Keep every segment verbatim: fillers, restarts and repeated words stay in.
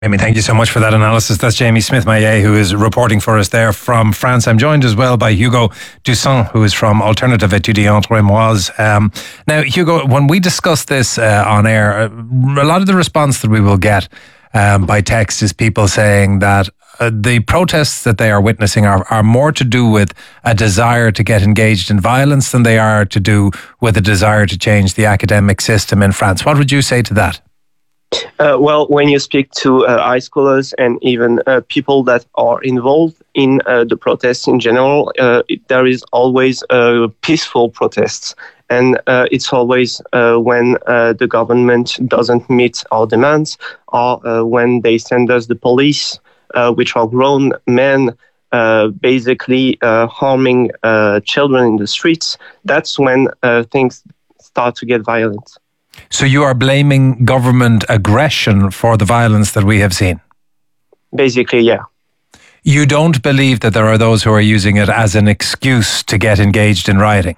Jamie, thank you so much for that analysis. That's Jamie Smith-Maillet, who is reporting for us there from France. I'm joined as well by Hugo Dussin, who is from Alternative Étudiante Rémoise. Um, now, Hugo, when we discuss this uh, on air, a lot of the response that we will get um, by text is people saying that uh, the protests that they are witnessing are, are more to do with a desire to get engaged in violence than they are to do with a desire to change the academic system in France. What would you say to that? Uh, well, when you speak to uh, high schoolers and even uh, people that are involved in uh, the protests in general, uh, it, there is always uh, peaceful protests. And uh, it's always uh, when uh, the government doesn't meet our demands, or uh, when they send us the police, uh, which are grown men, uh, basically uh, harming uh, children in the streets. That's when uh, things start to get violent. So you are blaming government aggression for the violence that we have seen? Basically, yeah. You don't believe that there are those who are using it as an excuse to get engaged in rioting?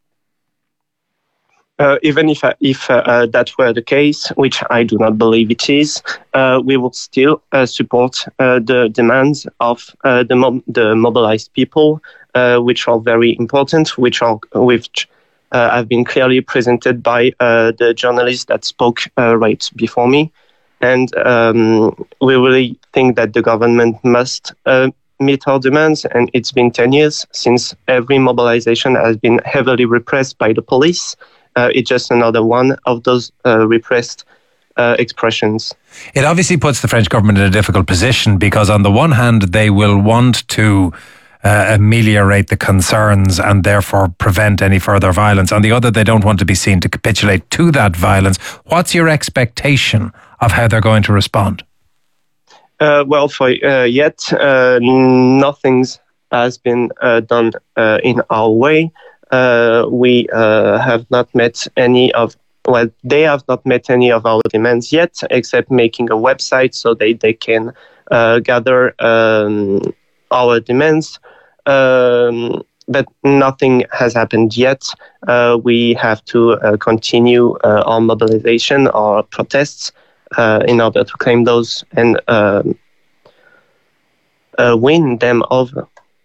Uh, even if uh, if uh, that were the case, which I do not believe it is, uh, we would still uh, support uh, the demands of uh, the, mob- the mobilized people, uh, which are very important, which are which Uh, have been clearly presented by uh, the journalist that spoke uh, right before me. And um, we really think that the government must uh, meet our demands. And it's been ten years since every mobilization has been heavily repressed by the police. Uh, it's just another one of those uh, repressed uh, expressions. It obviously puts the French government in a difficult position because on the one hand, they will want to Uh, ameliorate the concerns and therefore prevent any further violence. On the other, they don't want to be seen to capitulate to that violence. What's your expectation of how they're going to respond? Uh, well, for uh, yet, uh, nothing has been uh, done uh, in our way. Uh, we uh, have not met any of, well, they have not met any of our demands yet, except making a website so they, they can uh, gather um, our demands. Um, but nothing has happened yet. Uh, we have to uh, continue uh, our mobilization, our protests, uh, in order to claim those and uh, uh, win them over.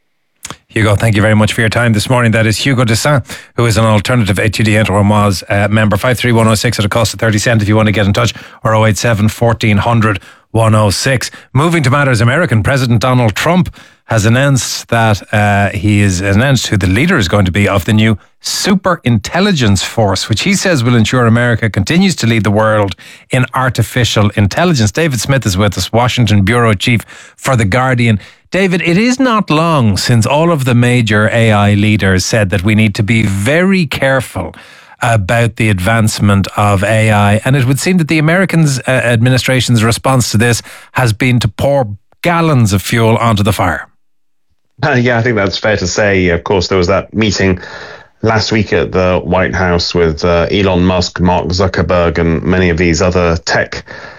Hugo, thank you very much for your time this morning. That is Hugo Dussin, who is an Alternative Étudiante Rémoise uh, member. five three one oh six at a cost of thirty cents if you want to get in touch, or oh eight seven, fourteen hundred, one oh six. Moving to matters American, President Donald Trump has announced that uh, he is announced who the leader is going to be of the new Super Intelligence Force, which he says will ensure America continues to lead the world in artificial intelligence. David Smith is with us, Washington Bureau Chief for The Guardian. David, it is not long since all of the major A I leaders said that we need to be very careful about the advancement of A I. And it would seem that the Americans' uh, administration's response to this has been to pour gallons of fuel onto the fire. Uh, yeah, I think that's fair to say. Of course, there was that meeting last week at the White House with uh, Elon Musk, Mark Zuckerberg, and many of these other tech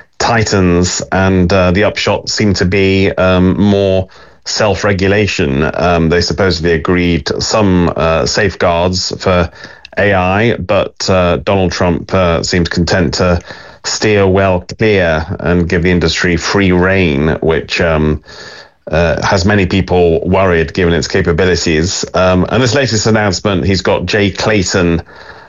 titans. And uh, the upshot seemed to be um, more self-regulation. Um, they supposedly agreed some uh, safeguards for A I, but uh, Donald Trump uh, seems content to steer well clear and give the industry free rein, which um, uh, has many people worried given its capabilities. Um, and this latest announcement, he's got Jay Clayton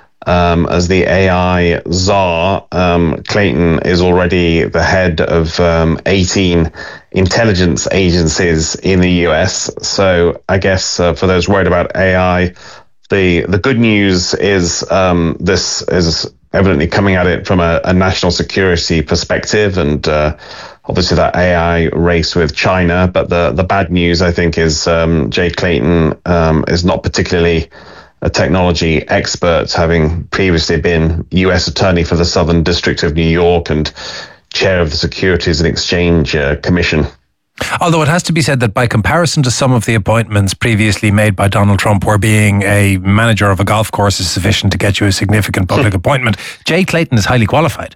um, as the A I czar. Um, Clayton is already the head of um, eighteen intelligence agencies in the U S. So I guess uh, for those worried about A I, The the good news is um, this is evidently coming at it from a, a national security perspective, and uh, obviously that A I race with China. But the, the bad news, I think, is um, Jay Clayton um, is not particularly a technology expert, having previously been U S Attorney for the Southern District of New York and chair of the Securities and Exchange uh, Commission. Although it has to be said that by comparison to some of the appointments previously made by Donald Trump, where being a manager of a golf course is sufficient to get you a significant public appointment, Jay Clayton is highly qualified.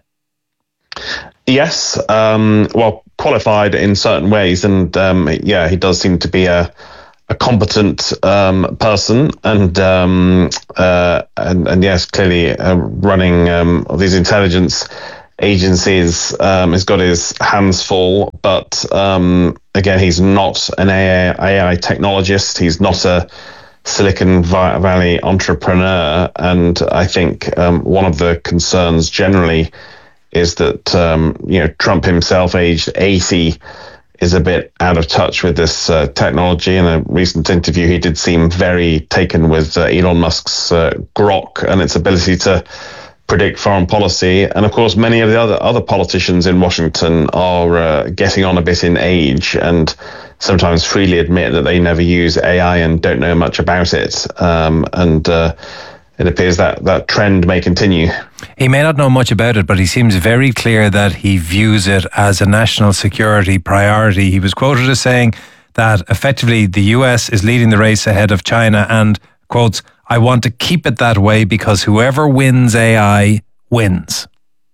Yes, um, well, qualified in certain ways. And um, yeah, he does seem to be a, a competent um, person. And, um, uh, and, and yes, clearly uh, running um, these intelligence agencies um, has got his hands full. But um, again, he's not an A I, A I technologist. He's not a Silicon Valley entrepreneur. And I think um, one of the concerns generally is that, um, you know, Trump himself, aged eighty, is a bit out of touch with this uh, technology. In a recent interview, he did seem very taken with uh, Elon Musk's uh, Grok and its ability to predict foreign policy. And of course, many of the other, other politicians in Washington are uh, getting on a bit in age and sometimes freely admit that they never use A I and don't know much about it. Um, and uh, it appears that that trend may continue. He may not know much about it, but he seems very clear that he views it as a national security priority. He was quoted as saying that effectively the U S is leading the race ahead of China and, quotes, "I want to keep it that way because whoever wins A I wins."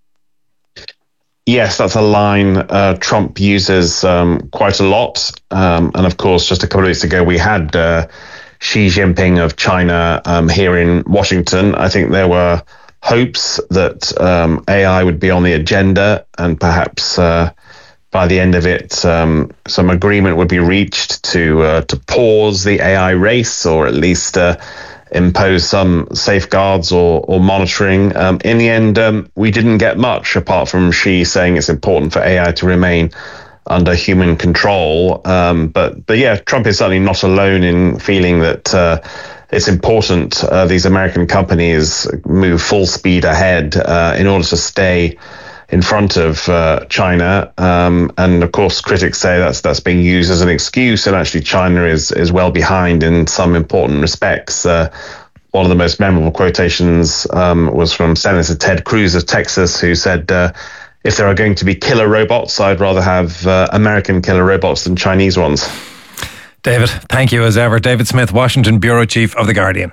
Yes, that's a line uh, Trump uses um, quite a lot. Um, and of course, just a couple of weeks ago, we had uh, Xi Jinping of China um, here in Washington. I think there were hopes that um, A I would be on the agenda and perhaps uh, by the end of it, um, some agreement would be reached to uh, to pause the A I race, or at least uh, impose some safeguards or, or monitoring. Um, in the end, um, we didn't get much apart from Xi saying it's important for A I to remain under human control. Um, but, but yeah, Trump is certainly not alone in feeling that uh, it's important uh, these American companies move full speed ahead uh, in order to stay in front of uh, China. Um, and of course, critics say that's that's being used as an excuse, and actually China is, is well behind in some important respects. Uh, one of the most memorable quotations um, was from Senator Ted Cruz of Texas, who said, uh, if there are going to be killer robots, I'd rather have uh, American killer robots than Chinese ones. David, thank you as ever. David Smith, Washington Bureau Chief of The Guardian.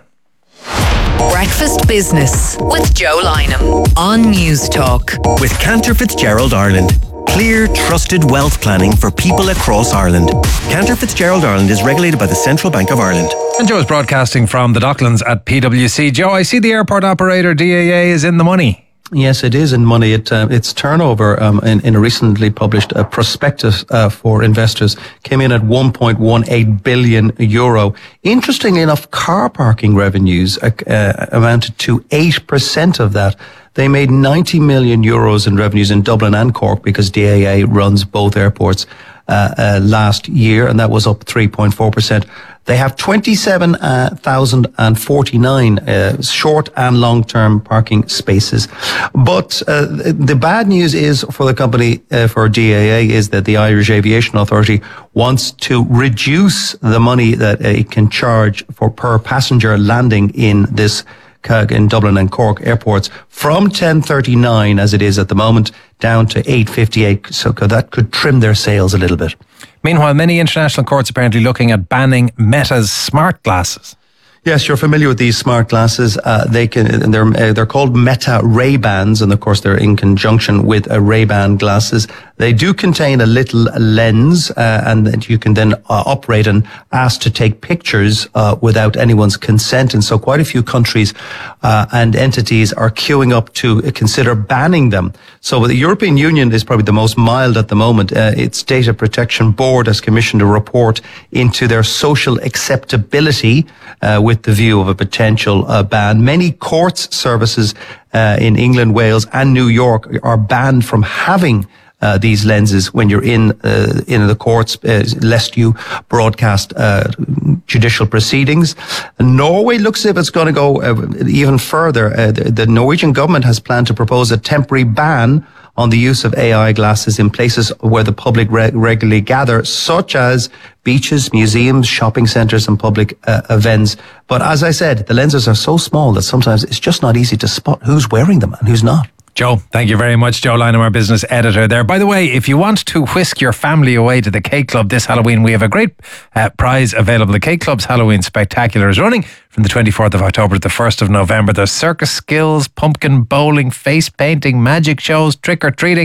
Breakfast Business with Joe Lynham on News Talk. With Cantor Fitzgerald Ireland. Clear, trusted wealth planning for people across Ireland. Cantor Fitzgerald Ireland is regulated by the Central Bank of Ireland. And Joe is broadcasting from the Docklands at P W C. Joe, I see the airport operator D A A is in the money. Yes, it is in money. It, uh, its turnover um, in, in a recently published uh, prospectus uh, for investors came in at one point one eight billion euro. Interestingly enough, car parking revenues uh, uh, amounted to eight percent of that. They made ninety million euros in revenues in Dublin and Cork because D A A runs both airports uh, uh, last year, and that was up three point four percent. They have twenty-seven thousand forty-nine uh, short and long-term parking spaces. But uh, the bad news is for the company, uh, for D A A, is that the Irish Aviation Authority wants to reduce the money that it can charge for per passenger landing in this in Dublin and Cork airports from ten thirty-nine as it is at the moment down to eight fifty-eight. So that could trim their sales a little bit. Meanwhile, many international courts apparently looking at banning Meta's smart glasses. Yes, you're familiar with these smart glasses. Uh, they can, they're, uh, they're called Meta Ray-Bans, and of course they're in conjunction with a Ray-Ban glasses. They do contain a little lens, uh, and that you can then uh, operate and ask to take pictures, uh, without anyone's consent. And so quite a few countries, uh, and entities are queuing up to consider banning them. So the European Union is probably the most mild at the moment. Uh, its Data Protection Board has commissioned a report into their social acceptability, uh, with the view of a potential uh, ban. Many courts services uh, in England, Wales and New York are banned from having uh, these lenses when you're in uh, in the courts, uh, lest you broadcast uh, judicial proceedings. Norway looks as if it's going to go uh, even further. Uh, the, the Norwegian government has planned to propose a temporary ban on the use of A I glasses in places where the public re- regularly gather, such as beaches, museums, shopping centres and public uh, events. But as I said, the lenses are so small that sometimes it's just not easy to spot who's wearing them and who's not. Joe, thank you very much. Joe Lynham, our business editor there. By the way, if you want to whisk your family away to the Cake Club this Halloween, we have a great uh, prize available. The Cake Club's Halloween Spectacular is running from the twenty-fourth of October to the first of November. There's circus skills, pumpkin bowling, face painting, magic shows, trick-or-treating,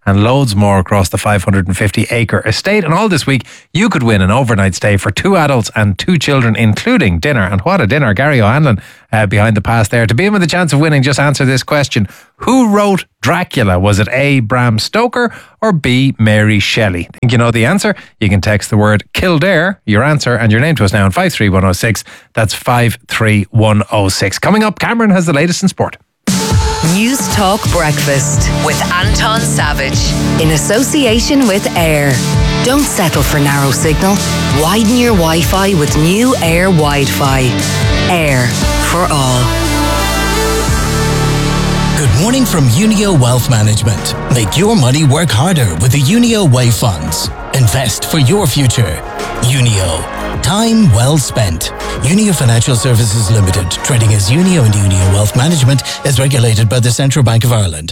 and loads more across the five hundred fifty acre estate. And all this week, you could win an overnight stay for two adults and two children, including dinner. And what a dinner. Gary O'Hanlon uh, behind the pass there. To be in with a chance of winning, just answer this question. Who wrote Dracula? Was it A, Bram Stoker, or B, Mary Shelley? Think you know the answer? You can text the word Kildare, your answer, and your name to us now on five three one oh six. That's five three one oh six. Coming up, Cameron has the latest in sport. News Talk Breakfast with Anton Savage in association with Air. Don't settle for narrow signal. Widen your Wi-Fi with new Air Wi-Fi. Air for all. Good morning from Unio Wealth Management. Make your money work harder with the Unio Way Funds. Invest for your future. Unio. Time well spent. Unio Financial Services Limited, trading as Unio and Unio Wealth Management, is regulated by the Central Bank of Ireland.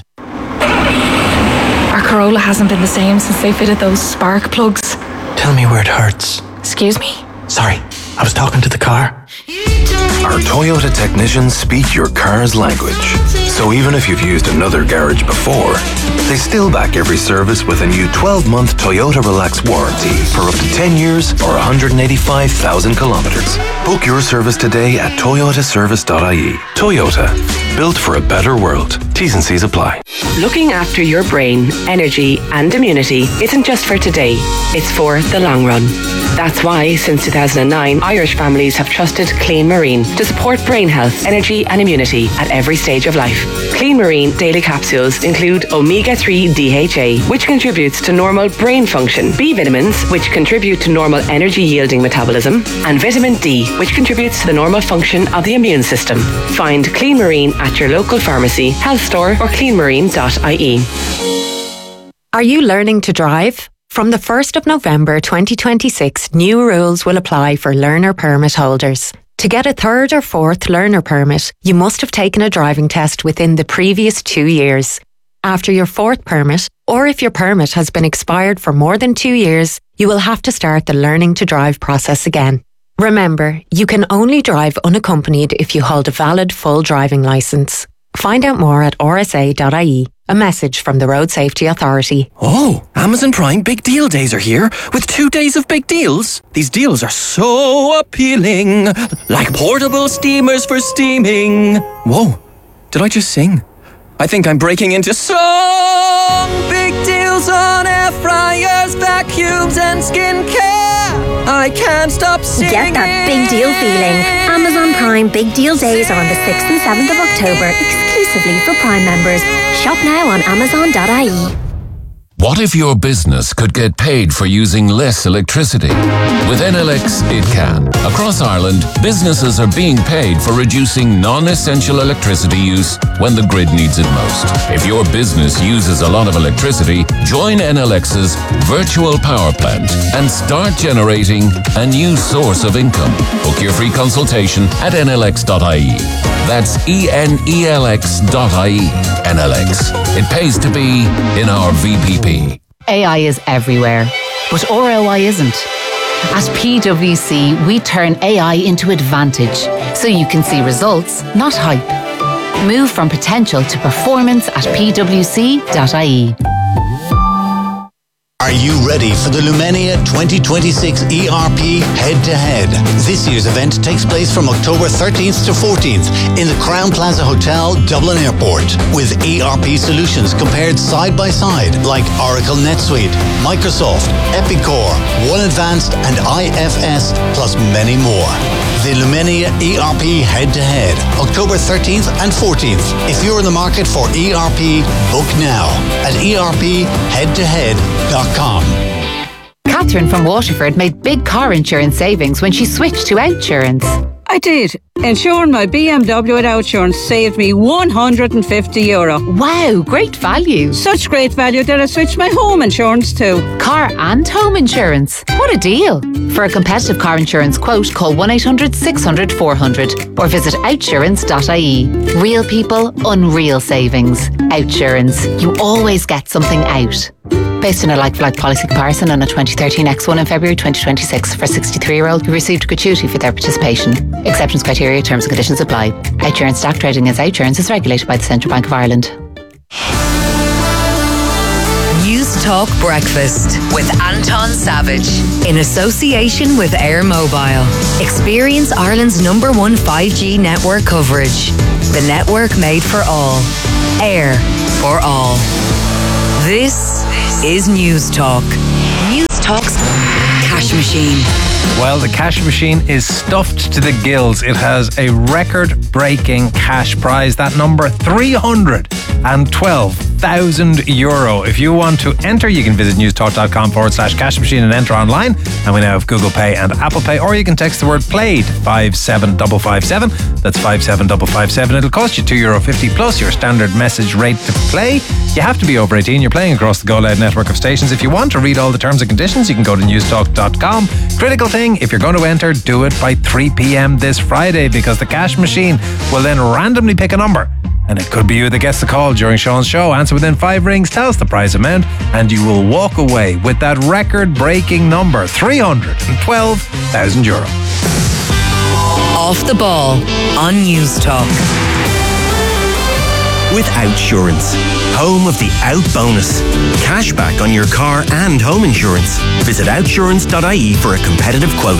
Our Corolla hasn't been the same since they fitted those spark plugs. Tell me where it hurts. Excuse me? Sorry, I was talking to the car. Our Toyota technicians speak your car's language. So even if you've used another garage before, they still back every service with a new twelve-month Toyota Relax warranty for up to ten years or one hundred eighty-five thousand kilometres. Book your service today at toyota service dot I E. Toyota, built for a better world. T's and C's apply. Looking after your brain, energy and immunity isn't just for today, it's for the long run. That's why, since two thousand nine, Irish families have trusted Clean Marine to support brain health, energy and immunity at every stage of life. Clean Marine daily capsules include omega three D H A, which contributes to normal brain function, B vitamins, which contribute to normal energy-yielding metabolism, and vitamin D, which contributes to the normal function of the immune system. Find Clean Marine at your local pharmacy, health store or clean marine dot I E. Are you learning to drive? From the first of November twenty twenty-six, new rules will apply for learner permit holders. To get a third or fourth learner permit, you must have taken a driving test within the previous two years. After your fourth permit, or if your permit has been expired for more than two years, you will have to start the learning to drive process again. Remember, you can only drive unaccompanied if you hold a valid full driving licence. Find out more at r s a dot I E. A message from the Road Safety Authority. Oh, Amazon Prime Big Deal Days are here with two days of big deals. These deals are so appealing. Like portable steamers for steaming. Whoa, did I just sing? I think I'm breaking into song. Big deals on air fryers, vacuums and skincare. I can't stop singing. Get that big deal feeling. Amazon Prime Big Deal Days are on the sixth and seventh of October, exclusively for Prime members. Shop now on amazon dot I E. What if your business could get paid for using less electricity? With N L X, it can. Across Ireland, businesses are being paid for reducing non-essential electricity use when the grid needs it most. If your business uses a lot of electricity, join N L X's virtual power plant and start generating a new source of income. Book your free consultation at N L X dot I E. That's E N E L X dot I E. N L X. It pays to be in our V P P. A I is everywhere, but R O I isn't. At P W C, we turn A I into advantage, so you can see results, not hype. Move from potential to performance at P W C dot I E. Are you ready for the Lumenia twenty twenty-six E R P Head-to-Head? This year's event takes place from October thirteenth to fourteenth in the Crown Plaza Hotel, Dublin Airport, with E R P solutions compared side by side like Oracle NetSuite, Microsoft, Epicor, One Advanced and I F S, plus many more. The Lumenia E R P Head-to-Head, October thirteenth and fourteenth. If you're in the market for E R P, book now at E R P head to head dot com. Catherine from Waterford made big car insurance savings when she switched to Outsurance. I did. Insuring my B M W with Outsurance saved me one hundred fifty euro. Wow, great value. Such great value that I switched my home insurance too. Car and home insurance. What a deal. For a competitive car insurance quote, call one eight hundred six hundred four hundred or visit outsurance dot I E. Real people, unreal savings. Outsurance. You always get something out. Based on a like-for-like policy comparison on a twenty thirteen X one in February twenty twenty-six for sixty-three-year-old who received gratuity for their participation. Exceptions, criteria, terms and conditions apply. Outsurance stock trading as Outsurance is regulated by the Central Bank of Ireland. Talk Breakfast with Anton Savage in association with Air Mobile. Experience Ireland's number one five G network coverage. The network made for all. Air for all. This is News Talk. News Talk's cash machine. Well, the cash machine is stuffed to the gills. It has a record-breaking cash prize. That number, three hundred twelve thousand euro. If you want to enter, you can visit newstalk.com forward slash cash machine and enter online. And we now have Google Pay and Apple Pay. Or you can text the word PLAYED five seven five five seven. That's five seven five five seven. It'll cost you two euro fifty plus your standard message rate to play. You have to be over eighteen. You're playing across the Go Loud network of stations. If you want to read all the terms and conditions, you can go to newstalk dot com. Critical thing, if you're going to enter, do it by three p.m. this Friday, because the cash machine will then randomly pick a number. And it could be you that gets the call during Sean's show. Answer within five rings, tell us the prize amount, and you will walk away with that record-breaking number, three hundred twelve thousand euro. Off the Ball on News Talk. With Outsurance, home of the Out Bonus. Cashback on your car and home insurance. Visit outsurance dot I E for a competitive quote.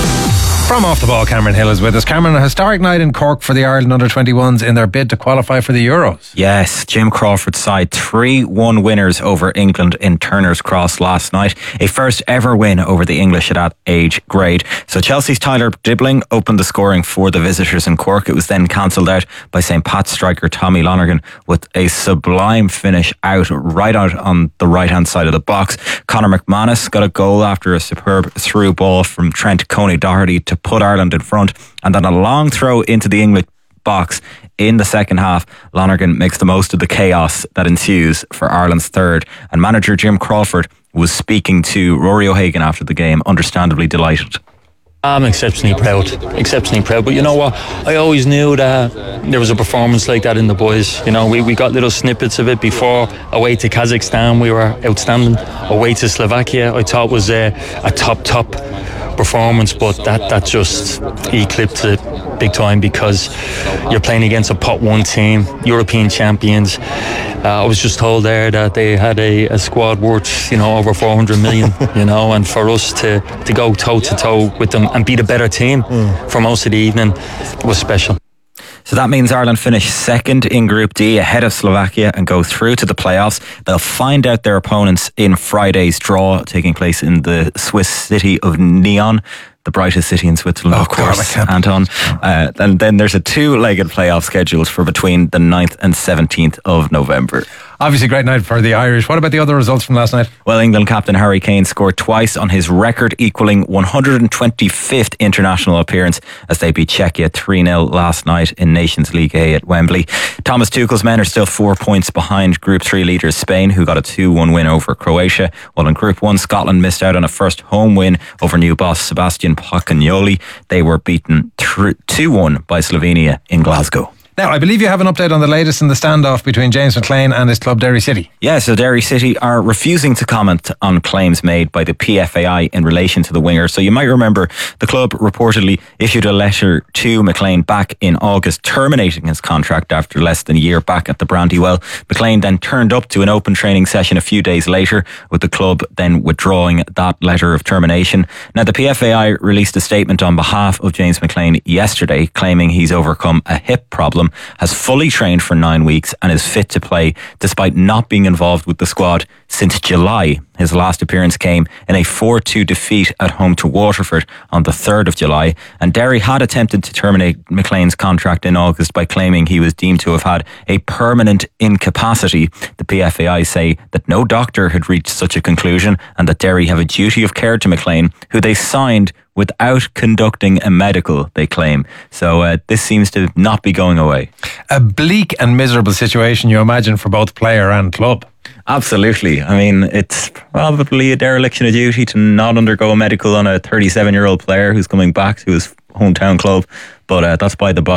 From Off the Ball, Cameron Hill is with us. Cameron, a historic night in Cork for the Ireland under twenty-ones in their bid to qualify for the Euros. Yes, Jim Crawford's side three one winners over England in Turner's Cross last night. A first ever win over the English at that age grade. So Chelsea's Tyler Dibling opened the scoring for the visitors in Cork. It was then cancelled out by Saint Pat's striker Tommy Lonergan with a sublime finish out, right out on the right-hand side of the box. Conor McManus got a goal after a superb through ball from Trent Coney-Doherty to put Ireland in front, and then a long throw into the English box in the second half. Lonergan makes the most of the chaos that ensues for Ireland's third, and manager Jim Crawford was speaking to Rory O'Hagan after the game, understandably delighted. I'm exceptionally proud, exceptionally proud. But you know what? I always knew that there was a performance like that in the boys. You know, we, we got little snippets of it before. Away to Kazakhstan, we were outstanding. Away to Slovakia, I thought was a, a top, top performance, but that, that just eclipsed it big time, because you're playing against a pot one team, European champions. Uh, I was just told there that they had a, a squad worth, you know, over four hundred million, you know, and for us to, to go toe to toe with them and beat a better team mm. for most of the evening was special. So that means Ireland finish second in Group D ahead of Slovakia and go through to the playoffs. They'll find out their opponents in Friday's draw, taking place in the Swiss city of Nyon, the brightest city in Switzerland, oh, of course, God, Anton. Uh, and then there's a two-legged playoff scheduled for between the ninth and seventeenth of November. Obviously, great night for the Irish. What about the other results from last night? Well, England captain Harry Kane scored twice on his record-equalling one hundred twenty-fifth international appearance as they beat Czechia three nil last night in Nations League A at Wembley. Thomas Tuchel's men are still four points behind Group three leaders Spain, who got a two one win over Croatia, while in Group one, Scotland missed out on a first home win over new boss Sebastian Pocagnoli. They were beaten two one by Slovenia in Glasgow. Now, I believe you have an update on the latest in the standoff between James McClean and his club Derry City. Yeah, so Derry City are refusing to comment on claims made by the P F A I in relation to the winger. So you might remember the club reportedly issued a letter to McClean back in August terminating his contract after less than a year back at the Brandywell. McClean then turned up to an open training session a few days later, with the club then withdrawing that letter of termination. Now, the P F A I released a statement on behalf of James McClean yesterday, claiming he's overcome a hip problem, has fully trained for nine weeks and is fit to play despite not being involved with the squad since July. His last appearance came in a four two defeat at home to Waterford on the third of July, and Derry had attempted to terminate McClean's contract in August by claiming he was deemed to have had a permanent incapacity. The P F A I say that no doctor had reached such a conclusion and that Derry have a duty of care to McClean, who they signed without conducting a medical, they claim. So uh, this seems to not be going away. A bleak and miserable situation, you imagine, for both player and club. Absolutely. I mean, it's probably a dereliction of duty to not undergo a medical on a thirty-seven-year-old player who's coming back to his hometown club, but uh, that's by the by.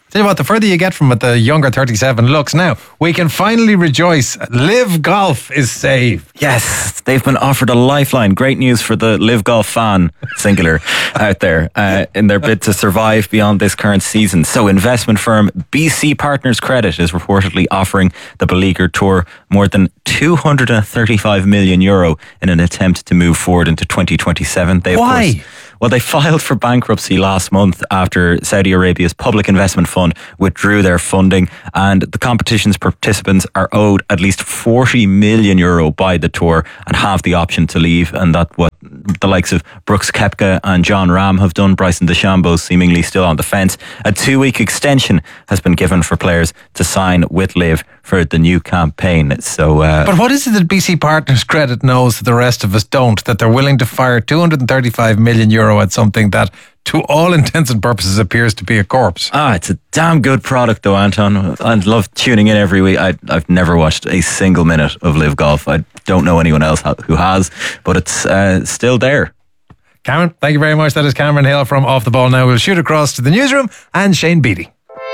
Tell you what, the further you get from it, the younger thirty-seven looks. Now, we can finally rejoice. Live Golf is saved. Yes, they've been offered a lifeline. Great news for the Live Golf fan, singular, out there, uh, in their bid to survive beyond this current season. So investment firm B C Partners Credit is reportedly offering the Beleaguer Tour more than two hundred thirty-five million euro in an attempt to move forward into twenty twenty-seven. They, of Why? Course, well, they filed for bankruptcy last month after Saudi Arabia's Public Investment Fund withdrew their funding, and the competition's participants are owed at least forty million euro by the tour and have the option to leave. And that what the likes of Brooks Koepka and John Ram have done. Bryson DeChambeau seemingly still on the fence. A two-week extension has been given for players to sign with Liv for the new campaign. So, uh, but what is it that B C Partners Credit knows that the rest of us don't? That they're willing to fire two hundred thirty-five million euro at something that, to all intents and purposes, appears to be a corpse. Ah, it's a damn good product, though, Anton. I love tuning in every week. I, I've never watched a single minute of Live Golf. I don't know anyone else who has, but it's uh, still there. Cameron, thank you very much. That is Cameron Hill from Off the Ball. Now we'll shoot across to the newsroom and Shane Beattie.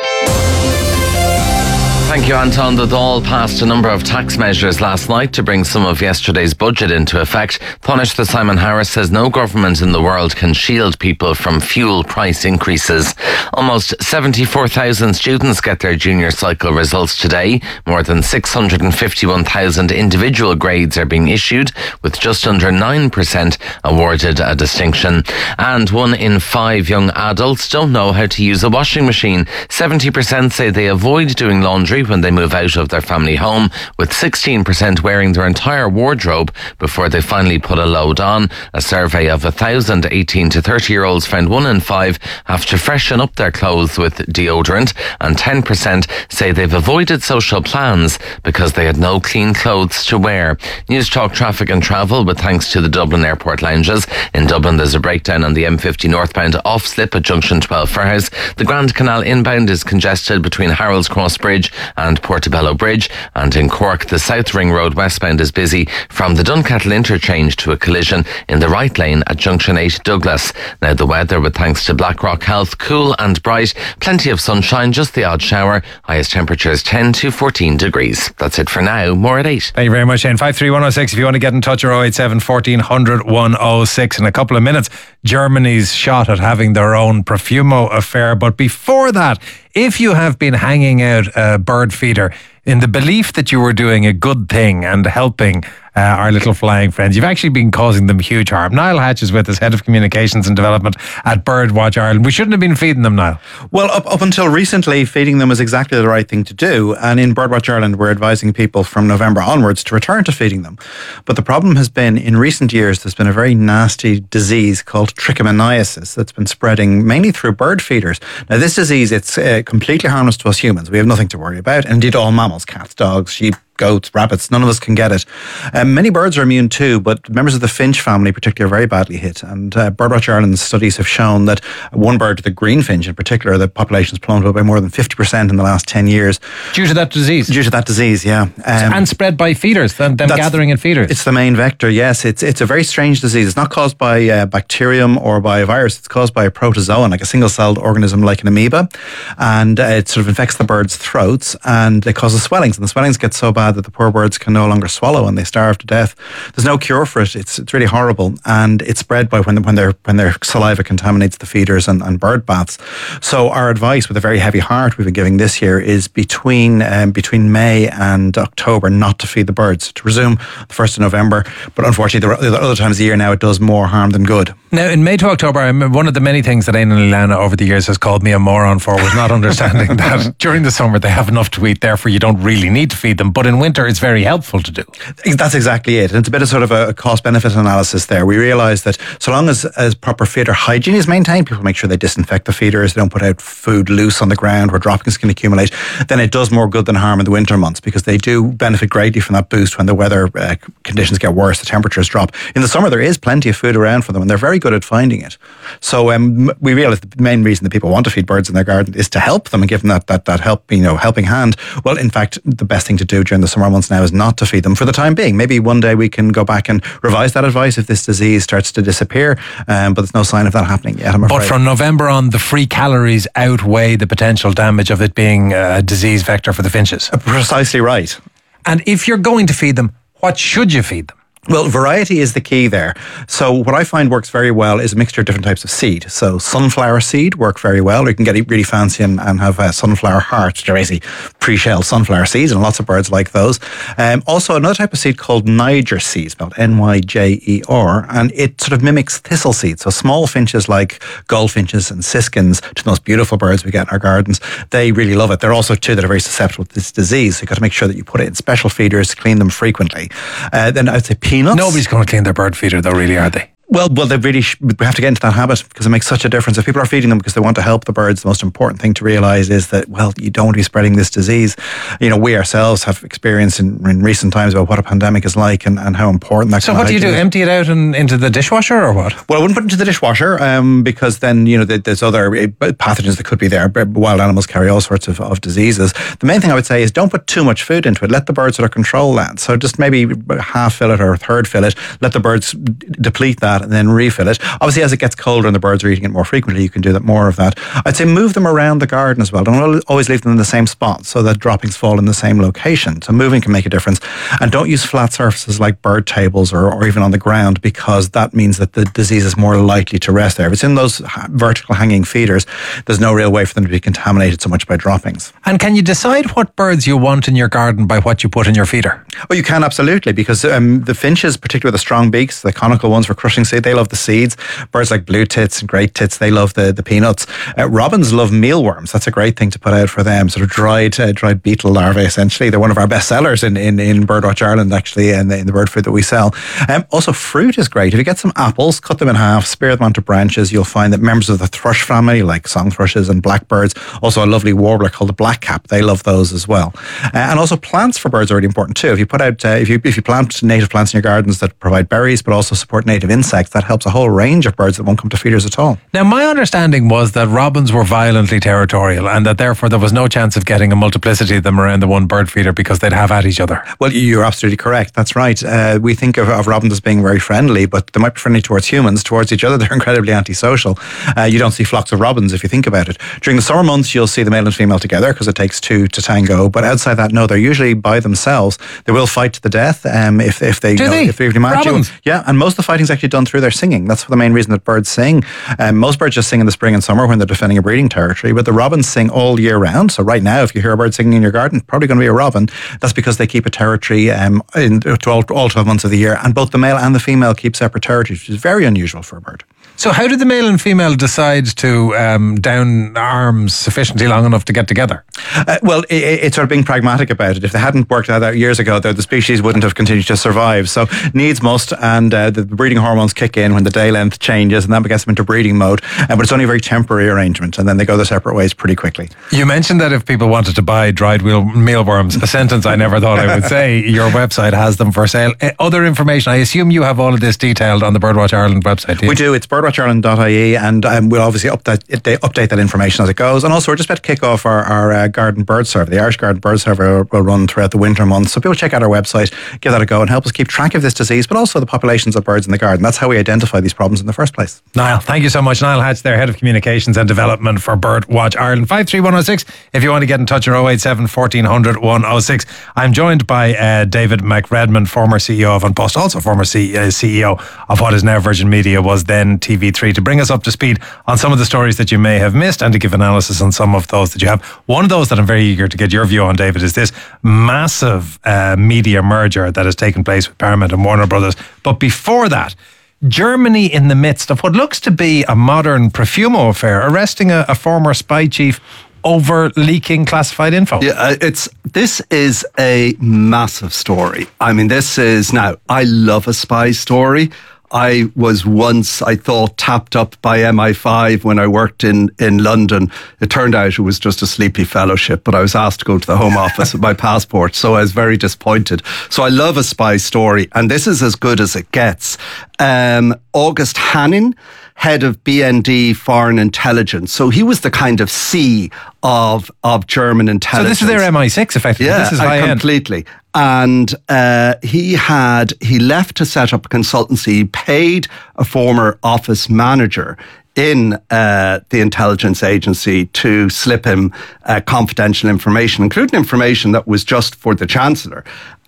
Thank you, Anton. The Dáil passed a number of tax measures last night to bring some of yesterday's budget into effect. Taoiseach Simon Harris says no government in the world can shield people from fuel price increases. Almost seventy-four thousand students get their junior cycle results today. More than six hundred fifty-one thousand individual grades are being issued, with just under nine percent awarded a distinction. And one in five young adults don't know how to use a washing machine. seventy percent say they avoid doing laundry when they move out of their family home, with sixteen percent wearing their entire wardrobe before they finally put a load on. A survey of one thousand eighteen to thirty year olds found one in five have to freshen up their clothes with deodorant, and ten percent say they've avoided social plans because they had no clean clothes to wear. News Talk Traffic and Travel, with thanks to the Dublin Airport lounges. In Dublin, there's a breakdown on the M fifty northbound off slip at junction twelve Fairhouse. The Grand Canal inbound is congested between Harold's Cross Bridge and Portobello Bridge, and in Cork the South Ring Road westbound is busy from the Dunkettle interchange to a collision in the right lane at junction eight Douglas. Now the weather, with thanks to Blackrock Health, cool and bright, plenty of sunshine, just the odd shower, highest temperatures ten to fourteen degrees. That's it for now. More at eight. Thank you very much, Shane. five three one oh six if you want to get in touch, or oh eight seven, fourteen hundred, one oh six. In a couple of minutes, Germany's shot at having their own Profumo affair. But before that, if you have been hanging out a bird feeder in the belief that you were doing a good thing and helping uh, our little flying friends, you've actually been causing them huge harm. Niall Hatch is with us, Head of Communications and Development at Birdwatch Ireland. We shouldn't have been feeding them, Niall. Well, up, up until recently, feeding them was exactly the right thing to do. And in Birdwatch Ireland, we're advising people from November onwards to return to feeding them. But the problem has been, in recent years, there's been a very nasty disease called trichomoniasis that's been spreading mainly through bird feeders. Now, this disease, it's uh, completely harmless to us humans. We have nothing to worry about. And indeed, all mammals, cats, dogs, sheep, goats, rabbits, none of us can get it. Um, many birds are immune too, but members of the finch family particularly are very badly hit. And uh, Birdwatch Ireland's studies have shown that one bird, the greenfinch in particular, the population has plummeted by more than fifty percent in the last ten years. Due to that disease? Due to that disease, yeah. Um, and spread by feeders, them, them gathering in feeders. It's the main vector, yes. It's it's a very strange disease. It's not caused by uh, bacterium or by a virus. It's caused by a protozoan, like a single-celled organism like an amoeba. And uh, it sort of infects the birds' throats, and it causes swellings. And the swellings get so bad that the poor birds can no longer swallow and they starve to death. There's no cure for it. It's it's really horrible, and it's spread by when when their when their saliva contaminates the feeders and, and bird baths. So our advice, with a very heavy heart, we've been giving this year is between um, between May and October not to feed the birds. To resume the first of November, but unfortunately, the, the other times of the year now it does more harm than good. Now, in May to October, I remember one of the many things that Aidan and Ilana over the years has called me a moron for was not understanding that during the summer they have enough to eat, therefore you don't really need to feed them. But in winter, it's very helpful to do. That's exactly it. And it's a bit of sort of a cost-benefit analysis there. We realise that so long as, as proper feeder hygiene is maintained, people make sure they disinfect the feeders, they don't put out food loose on the ground where droppings can accumulate, then it does more good than harm in the winter months, because they do benefit greatly from that boost when the weather uh, conditions get worse, the temperatures drop. In the summer, there is plenty of food around for them, and they're very good at finding it. So um, we realise the main reason that people want to feed birds in their garden is to help them and give them that, that, that help, you know, helping hand. Well, in fact, the best thing to do during the the summer months now is not to feed them for the time being. Maybe one day we can go back and revise that advice if this disease starts to disappear, um, but there's no sign of that happening yet, I'm afraid. But from November on, the free calories outweigh the potential damage of it being a disease vector for the finches. Precisely right. And if you're going to feed them, what should you feed them? Well, variety is the key there. So what I find works very well is a mixture of different types of seed. So sunflower seed work very well. You can get really fancy and, and have uh, sunflower hearts, which are basically pre-shelled sunflower seeds, and lots of birds like those. Um, also, another type of seed called Niger seed, spelled N Y J E R, and it sort of mimics thistle seed. So small finches like goldfinches and siskins, to the most beautiful birds we get in our gardens, they really love it. They're also two that are very susceptible to this disease. So you've got to make sure that you put it in special feeders, clean them frequently. Uh, then I'd say peanuts. Nobody's going to clean their bird feeder though, really, are they? Well, well, they really sh- we have to get into that habit because it makes such a difference. If people are feeding them because they want to help the birds, the most important thing to realise is that, well, you don't want to be spreading this disease. You know, we ourselves have experienced in, in recent times about what a pandemic is like and, and how important that. So what do you do? Is. Empty it out and into the dishwasher or what? Well, I wouldn't put it into the dishwasher um, because then, you know, there's other pathogens that could be there. Wild animals carry all sorts of, of diseases. The main thing I would say is don't put too much food into it. Let the birds sort of control that. So just maybe half fill it or a third fill it. Let the birds d- deplete that and then refill it. Obviously, as it gets colder and the birds are eating it more frequently, you can do that more of that. I'd say move them around the garden as well. Don't always leave them in the same spot so that droppings fall in the same location. So moving can make a difference. And don't use flat surfaces like bird tables or, or even on the ground, because that means that the disease is more likely to rest there. If it's in those vertical hanging feeders, there's no real way for them to be contaminated so much by droppings. And can you decide what birds you want in your garden by what you put in your feeder? Oh, you can absolutely, because um, the finches, particularly with the strong beaks, the conical ones for crushing seed, they love the seeds. Birds like blue tits and great tits, they love the, the peanuts. Uh, robins love mealworms. That's a great thing to put out for them. Sort of dried uh, dried beetle larvae, essentially. They're one of our best sellers in, in, in Birdwatch Ireland, actually, and in, in the bird food that we sell. Um, also, fruit is great. If you get some apples, cut them in half, spear them onto branches, you'll find that members of the thrush family, like song thrushes and blackbirds, also a lovely warbler called the blackcap, they love those as well. Uh, and also plants for birds are really important too. If you put out, uh, if you if you plant native plants in your gardens that provide berries, but also support native insects, that helps a whole range of birds that won't come to feeders at all. Now, my understanding was that robins were violently territorial and that therefore there was no chance of getting a multiplicity of them around the one bird feeder because they'd have at each other. Well, you're absolutely correct. That's right. Uh, we think of, of robins as being very friendly, but they might be friendly towards humans. Towards each other, they're incredibly antisocial. Uh, you don't see flocks of robins if you think about it. During the summer months, you'll see the male and female together because it takes two to tango. But outside that, no, they're usually by themselves. They will fight to the death um, if, if they... Do you know, they? If they match you. Yeah, and most of the fighting's actually done through their singing. That's the main reason that birds sing. Um, most birds just sing in the spring and summer when they're defending a breeding territory, but the robins sing all year round. So right now, if you hear a bird singing in your garden, probably going to be a robin. That's because they keep a territory um, in all, all twelve months of the year, and both the male and the female keep separate territories, which is very unusual for a bird. So how did the male and female decide to um, down arms sufficiently long enough to get together? Uh, well, it, it's sort of being pragmatic about it. If they hadn't worked that out years ago, the, the species wouldn't have continued to survive. So needs must, and uh, the breeding hormones kick in when the day length changes, and that gets them into breeding mode. Uh, but it's only a very temporary arrangement, and then they go their separate ways pretty quickly. You mentioned that if people wanted to buy dried wheel mealworms, a sentence I never thought I would say, your website has them for sale. Uh, other information, I assume you have all of this detailed on the Birdwatch Ireland website, do you? We do. It's birdwatch ireland dot I E, and um, we'll obviously update, update that information as it goes. And also, we're just about to kick off our, our uh, garden bird survey. The Irish Garden Bird Survey will run throughout the winter months. So people check out our website, give that a go, and help us keep track of this disease, but also the populations of birds in the garden. That's how we identify these problems in the first place. Niall, thank you so much. Niall Hatch there, Head of Communications and Development for Birdwatch Ireland. five three one oh six if you want to get in touch, or oh eight seven, fourteen hundred, one oh six. I'm joined by uh, David McRedmond, former C E O of An Post, also former C- uh, C E O of what is now Virgin Media, was then T V three, to bring us up to speed on some of the stories that you may have missed and to give analysis on some of those that you have. One of those that I'm very eager to get your view on, David, is this massive uh, media merger that has taken place with Paramount and Warner Brothers. But before that, Germany in the midst of what looks to be a modern Profumo affair, arresting a, a former spy chief over leaking classified info. Yeah, it's this is a massive story. I mean, this is now, I love a spy story. I was once, I thought, tapped up by M I five when I worked in, in London. It turned out it was just a sleepy fellowship, but I was asked to go to the Home Office with my passport, so I was very disappointed. So I love a spy story, and this is as good as it gets. Um, August Hanning, head of B N D Foreign Intelligence. So he was the kind of C of, of German intelligence. So this is their M I six, effectively. Yeah, this is high completely. end. And uh, he had, he left to set up a consultancy. He paid a former office manager in uh, the intelligence agency to slip him uh, confidential information, including information that was just for the Chancellor.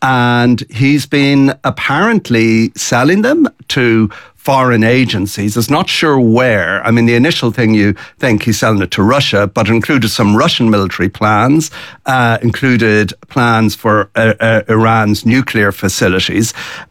And he's been apparently selling them to foreign agencies. It's not sure where. I mean, the initial thing you think he's selling it to Russia, but it included some Russian military plans, uh, included plans for uh, uh, Iran's nuclear facilities.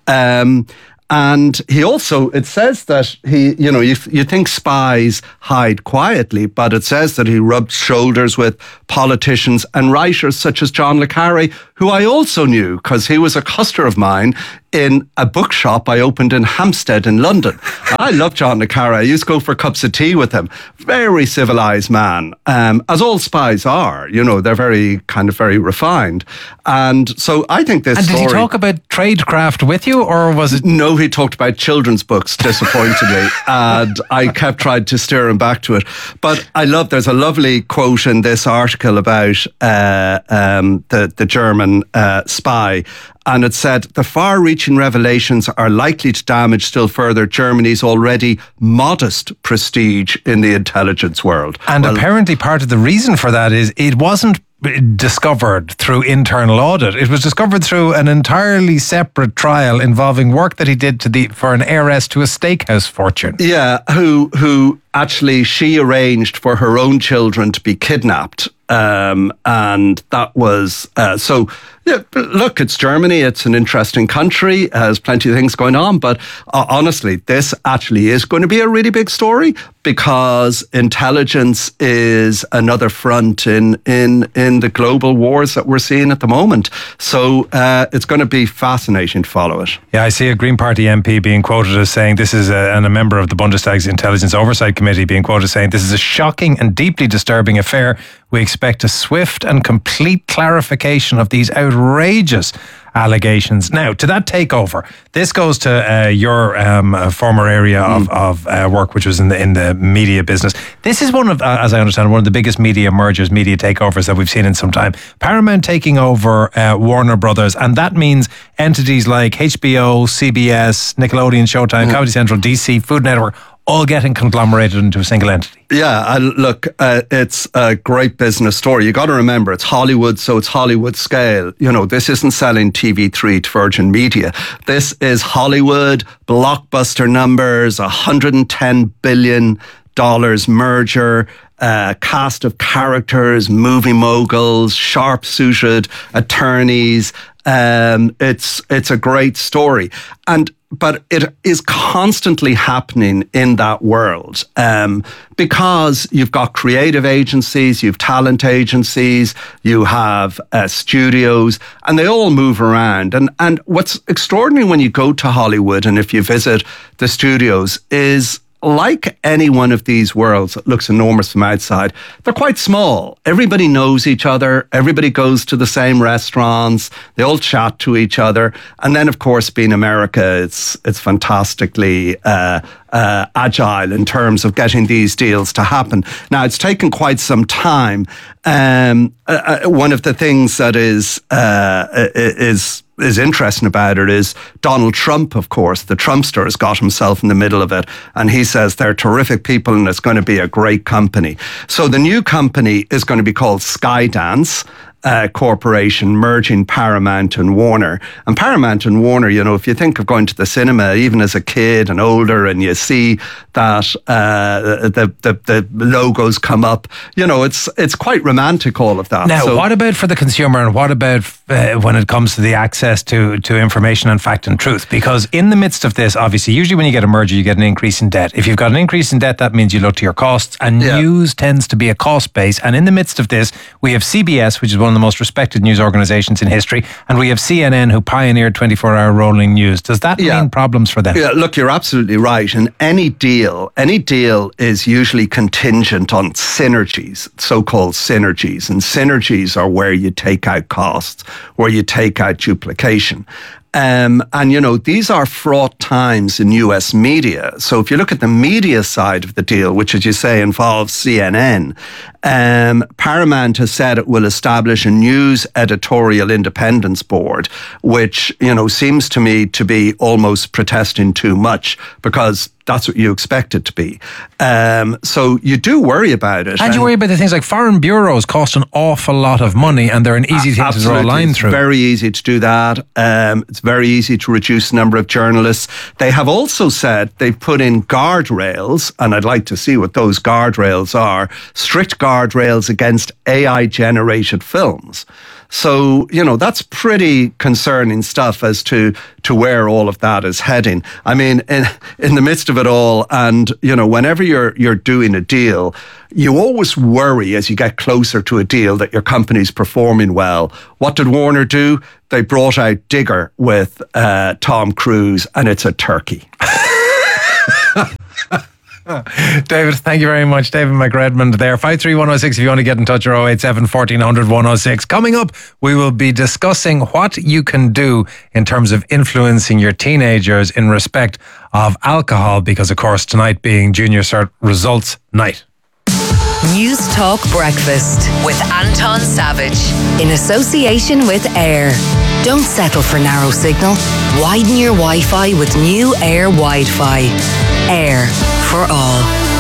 Um, And he also, it says that he, you know, you, you think spies hide quietly, but it says that he rubbed shoulders with politicians and writers such as John le Carré, who I also knew because he was a customer of mine in a bookshop I opened in Hampstead in London. I love John le Carré. I used to go for cups of tea with him. Very civilized man, um, as all spies are. You know, they're very, kind of very refined. And so I think this And did story, he talk about tradecraft with you, or was it... No, he talked about children's books, disappointingly, and I kept trying to steer him back to it. But I love, there's a lovely quote in this article about uh, um, the, the German uh, spy. And it said, the far-reaching revelations are likely to damage still further Germany's already modest prestige in the intelligence world. And well, apparently part of the reason for that is it wasn't discovered through internal audit. It was discovered through an entirely separate trial involving work that he did to the for an heiress to a steakhouse fortune. Yeah, who who actually she arranged for her own children to be kidnapped. Um, and that was, uh, so, yeah, look, it's Germany. It's an interesting country. It has plenty of things going on. But uh, honestly, this actually is going to be a really big story because intelligence is another front in, in, in the global wars that we're seeing at the moment. So uh, it's going to be fascinating to follow it. Yeah, I see a Green Party M P being quoted as saying this is a, and a member of the Bundestag's Intelligence Oversight Committee being quoted as saying this is a shocking and deeply disturbing affair. We expect a swift and complete clarification of these outrageous allegations. Now, to that takeover, this goes to uh, your um, uh, former area of, mm. of uh, work, which was in the in the media business. This is one of, uh, as I understand, one of the biggest media mergers, media takeovers that we've seen in some time. Paramount taking over uh, Warner Brothers, and that means entities like H B O, C B S, Nickelodeon, Showtime, mm. Comedy Central, D C, Food Network, all getting conglomerated into a single entity. Yeah, I, look, uh, it's a great business story. You got to remember, it's Hollywood, so it's Hollywood scale. You know, this isn't selling T V three to Virgin Media. This is Hollywood, blockbuster numbers, one hundred ten billion dollars merger, uh, cast of characters, movie moguls, sharp-suited attorneys. Um, it's it's a great story. And but it is constantly happening in that world um, because you've got creative agencies, you've talent agencies, you have uh, studios, and they all move around. And and what's extraordinary when you go to Hollywood and if you visit the studios is, like any one of these worlds that looks enormous from outside, they're quite small. Everybody knows each other. Everybody goes to the same restaurants. They all chat to each other. And then, of course, being America, it's it's fantastically uh, uh, agile in terms of getting these deals to happen. Now, it's taken quite some time. Um, uh, one of the things that is uh, is is interesting about it is Donald Trump, of course, the Trumpster, has got himself in the middle of it. And he says they're terrific people and it's going to be a great company. So the new company is going to be called Skydance uh, Corporation, merging Paramount and Warner. And Paramount and Warner, you know, if you think of going to the cinema, even as a kid and older, and you see that uh, the, the the logos come up, you know, it's it's quite romantic, all of that. Now, so, what about for the consumer, and what about uh, when it comes to the access to, to information and fact and truth? Because in the midst of this, obviously, usually when you get a merger, you get an increase in debt. If you've got an increase in debt, that means you look to your costs, and yeah. news tends to be a cost base. And in the midst of this, we have C B S, which is one of the most respected news organizations in history, and we have C N N, who pioneered twenty-four hour rolling news. Does that yeah. mean problems for them? Yeah, look, you're absolutely right. And any deal, any deal is usually contingent on synergies, so-called synergies. And synergies are where you take out costs, where you take out duplication. Um, and, you know, these are fraught times in U S media. So if you look at the media side of the deal, which, as you say, involves C N N, Um, Paramount has said it will establish a news editorial independence board, which, you know, seems to me to be almost protesting too much, because that's what you expect it to be. Um, so you do worry about it. And, and you worry about the things like foreign bureaus cost an awful lot of money, and they're an easy thing to draw a line through. It's very easy to do that. Um, it's very easy to reduce the number of journalists. They have also said they've put in guardrails, and I'd like to see what those guardrails are, strict guardrails against A I-generated films. So, you know, that's pretty concerning stuff as to, to where all of that is heading. I mean, in, in the midst of it all, and, you know, whenever you're, you're doing a deal, you always worry as you get closer to a deal that your company's performing well. What did Warner do? They brought out Digger with uh, Tom Cruise, and it's a turkey. David, thank you very much. David McRedmond there. five three one oh six if you want to get in touch, or oh eight seven, fourteen hundred, one oh six. Coming up, we will be discussing what you can do in terms of influencing your teenagers in respect of alcohol, because, of course, tonight being Junior Cert results night. News Talk Breakfast with Anton Savage in association with Air. Don't settle for narrow signal. Widen your Wi-Fi with new Air Wi-Fi. Air for all.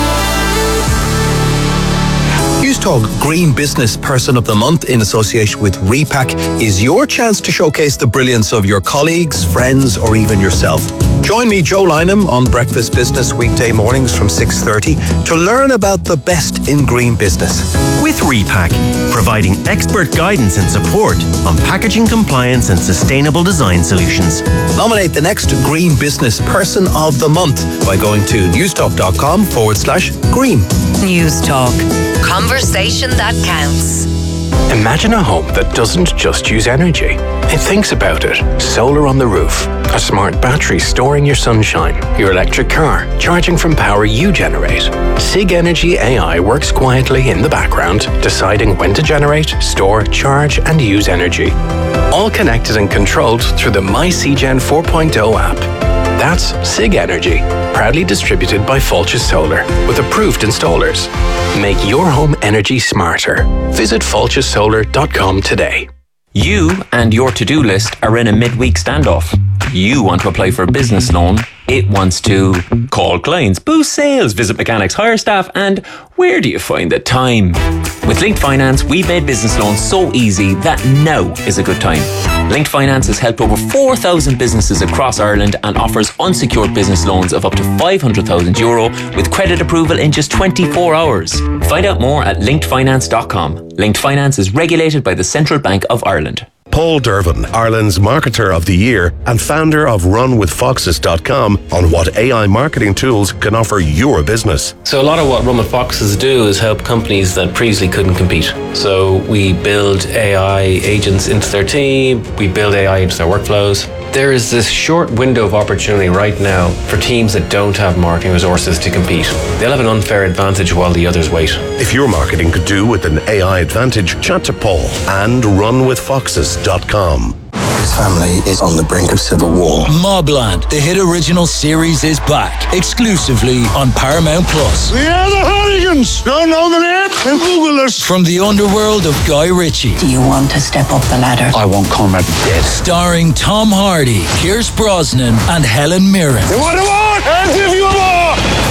News Talk Green Business Person of the Month in association with Repack is your chance to showcase the brilliance of your colleagues, friends, or even yourself. Join me, Joe Lynham, on Breakfast Business weekday mornings from six thirty to learn about the best in green business. With Repack, providing expert guidance and support on packaging compliance and sustainable design solutions. Nominate the next Green Business Person of the Month by going to newstalk.com forward slash green. News Talk. Conversation that counts. Imagine a home that doesn't just use energy. It thinks about it. Solar on the roof, a smart battery storing your sunshine, your electric car charging from power you generate. Sig Energy A I works quietly in the background, deciding when to generate, store, charge, and use energy. All connected and controlled through the MyCgen four point oh app. That's Sig Energy, proudly distributed by Fulchus Solar with approved installers. Make your home energy smarter. Visit fulchus solar dot com today. You and your to-do list are in a midweek standoff. You want to apply for a business loan. It wants to call clients, boost sales, visit mechanics, hire staff, and where do you find the time? With Linked Finance, we've made business loans so easy that now is a good time. Linked Finance has helped over four thousand businesses across Ireland and offers unsecured business loans of up to five hundred thousand euro with credit approval in just twenty-four hours. Find out more at linked finance dot com. Linked Finance is regulated by the Central Bank of Ireland. Paul Dervin, Ireland's Marketer of the Year and founder of run with foxes dot com, on what A I marketing tools can offer your business. So a lot of what Run with Foxes do is help companies that previously couldn't compete. So we build A I agents into their team, we build A I into their workflows. There is this short window of opportunity right now for teams that don't have marketing resources to compete. They'll have an unfair advantage while the others wait. If your marketing could do with an A I advantage, chat to Paul and run with foxes dot com. His family is on the brink of civil war. Mobland, the hit original series, is back exclusively on Paramount Plus. We are the Hooligans! Don't know the name? Then Google us. From the underworld of Guy Ritchie. Do you want to step up the ladder? I want Conrad dead. Starring Tom Hardy, Pierce Brosnan, and Helen Mirren. You want a war? I'll give you a war!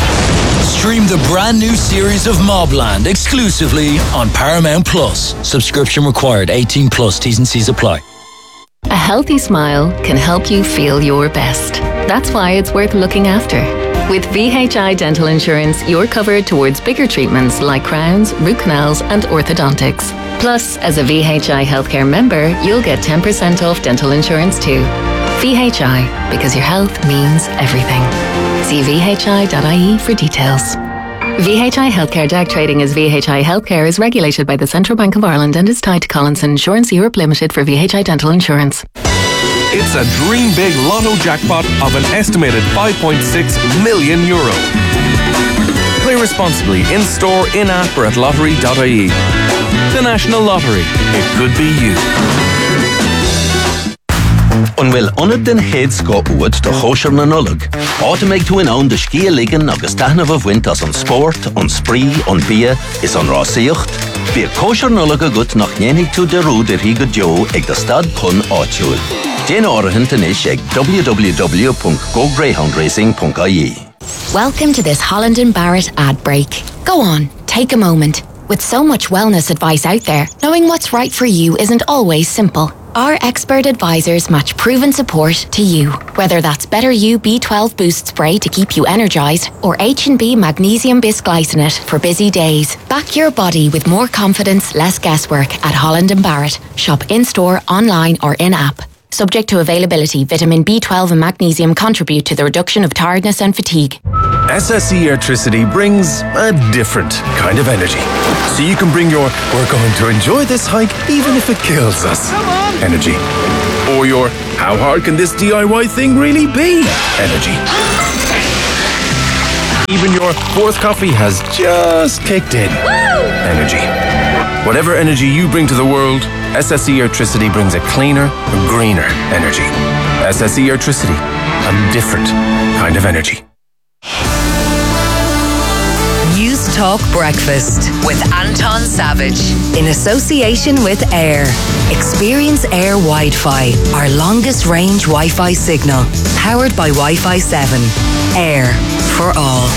Stream the brand new series of Mobland exclusively on Paramount Plus. Subscription required. eighteen plus. T's and C's apply. A healthy smile can help you feel your best. That's why it's worth looking after. With V H I Dental Insurance, you're covered towards bigger treatments like crowns, root canals, and orthodontics. Plus, as a V H I healthcare member, you'll get ten percent off dental insurance too. V H I, because your health means everything. See v h i dot i e for details. V H I Healthcare D A G trading as V H I Healthcare is regulated by the Central Bank of Ireland and is tied to Collinson Insurance Europe Limited for V H I Dental Insurance. It's a dream big lotto jackpot of an estimated five point six million euro. Play responsibly in store, in app, or at lottery dot i e. The National Lottery. It could be you. An bhfuil anad den héad go uad do chóisiir na nullag. Áta méid tú in ann de scia ligan agus taithnamh a bhaint as an sport, an spree, an bia is an rásaíocht. Bhí chóisiir nullag agat nach néanaigh tú de rúd ar hí go deo ag de stad chun áitiúil. Déan áirithe inis ag w w w dot go greyhound racing dot I E. Welcome to this Holland and Barrett ad break. Go on, take a moment. With so much wellness advice out there, knowing what's right for you isn't always simple. Our expert advisors match proven support to you. Whether that's Better You B twelve Boost Spray to keep you energised or H and B Magnesium Bisglycinate for busy days. Back your body with more confidence, less guesswork at Holland and Barrett. Shop in-store, online or in-app. Subject to availability, vitamin B twelve and magnesium contribute to the reduction of tiredness and fatigue. S S E Airtricity brings a different kind of energy. So you can bring your "we're going to enjoy this hike even if it kills us" energy. Or your "how hard can this D I Y thing really be" energy. Even your fourth coffee has just kicked in energy. Whatever energy you bring to the world, S S E Airtricity brings a cleaner, a greener energy. S S E Airtricity, a different kind of energy. News Talk Breakfast with Anton Savage in association with Air. Experience Air Wi-Fi, our longest range Wi-Fi signal, powered by Wi-Fi seven. Air for all.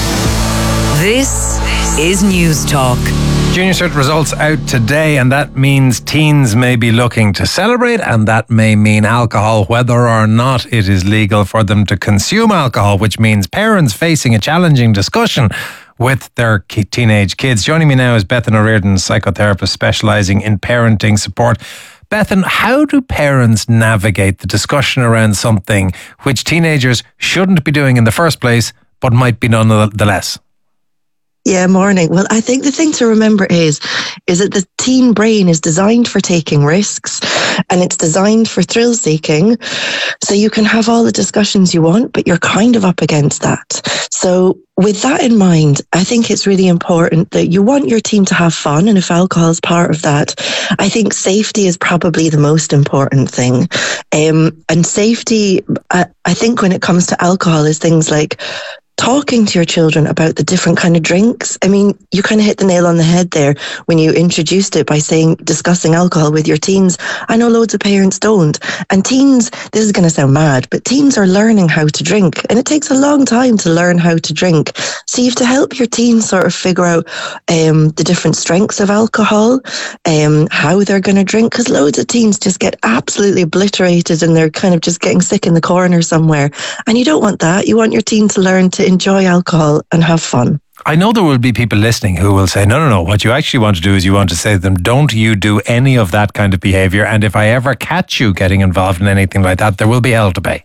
This is News Talk. Junior Cert results out today, and that means teens may be looking to celebrate, and that may mean alcohol, whether or not it is legal for them to consume alcohol, which means parents facing a challenging discussion with their teenage kids. Joining me now is Bethan O'Riordan, psychotherapist specialising in parenting support. Bethan, how do parents navigate the discussion around something which teenagers shouldn't be doing in the first place, but might be nonetheless? Yeah, morning. Well, I think the thing to remember is, is that the teen brain is designed for taking risks and it's designed for thrill seeking. So you can have all the discussions you want, but you're kind of up against that. So with that in mind, I think it's really important that you want your teen to have fun. And if alcohol is part of that, I think safety is probably the most important thing. Um, and safety, I, I think when it comes to alcohol is things like talking to your children about the different kind of drinks. I mean, you kind of hit the nail on the head there when you introduced it by saying discussing alcohol with your teens. I know loads of parents don't. And teens, this is going to sound mad, but teens are learning how to drink. And it takes a long time to learn how to drink. So you have to help your teens sort of figure out um, the different strengths of alcohol, um, how they're going to drink, because loads of teens just get absolutely obliterated and they're kind of just getting sick in the corner somewhere. And you don't want that. You want your teen to learn to enjoy alcohol and have fun. I know there will be people listening who will say, no, no, no, what you actually want to do is you want to say to them, don't you do any of that kind of behaviour, and if I ever catch you getting involved in anything like that, there will be hell to pay.